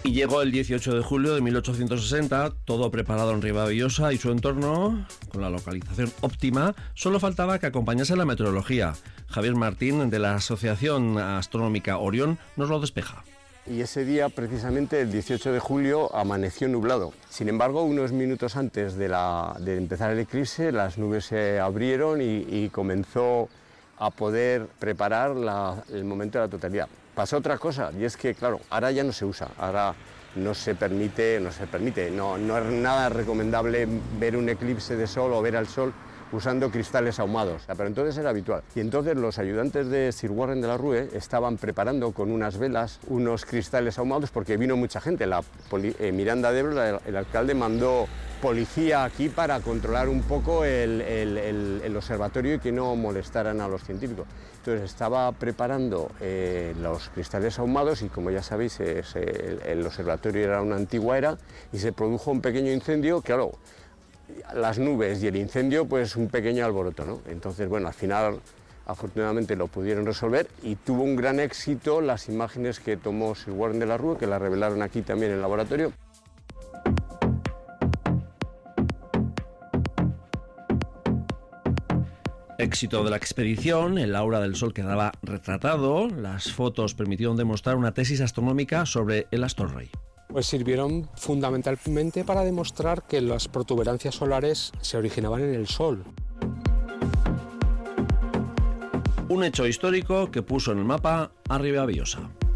Y llegó el 18 de julio de 1860, todo preparado en Ribavillosa y su entorno, con la localización óptima. Solo faltaba que acompañase la meteorología. Javier Martín, de la Asociación Astronómica Orión, nos lo despeja. Y ese día, precisamente el 18 de julio, amaneció nublado. Sin embargo, unos minutos antes de empezar el eclipse, las nubes se abrieron y comenzó a poder preparar el momento de la totalidad. Pasó otra cosa, y es que, claro, ahora ya no se usa, ahora no se permite, no es nada recomendable ver un eclipse de sol o ver al sol usando cristales ahumados, pero entonces era habitual. Y entonces los ayudantes de Sir Warren de la Rue estaban preparando con unas velas unos cristales ahumados porque vino mucha gente. Miranda de Ebro, el alcalde, mandó policía aquí para controlar un poco el observatorio y que no molestaran a los científicos. Entonces estaba preparando los cristales ahumados y, como ya sabéis, el observatorio era una antigua era y se produjo un pequeño incendio, claro. Las nubes y el incendio, pues un pequeño alboroto, ¿no? Entonces, bueno, al final, afortunadamente lo pudieron resolver y tuvo un gran éxito las imágenes que tomó Sir Warren de la Rue, que las revelaron aquí también en el laboratorio. Éxito de la expedición, el aura del Sol quedaba retratado, las fotos permitieron demostrar una tesis astronómica sobre el astro rey. Pues sirvieron fundamentalmente para demostrar que las protuberancias solares se originaban en el Sol. Un hecho histórico que puso en el mapa a Ribavillosa.